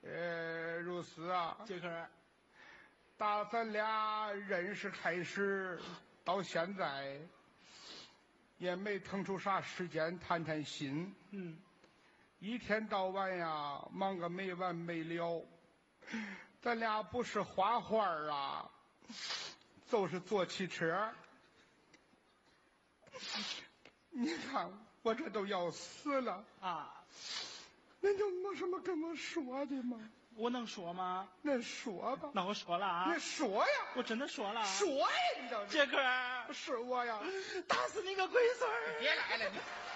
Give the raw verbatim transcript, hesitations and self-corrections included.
呃，如斯啊， 杰克， 打咱俩认识开始到现在，也没腾出啥时间谈谈心。 嗯， 一天到晚呀，忙个没完没了。咱俩不是画画啊，就是坐汽车。你看我这都要死了啊！ 那就没什么跟我说的吗？ 我能说吗？ 那说吧。 那我说了啊。 你说呀！ 我真的说了。 说呀！你这杰克， 是我呀！ 打死你个龟孙儿！ 别来了你。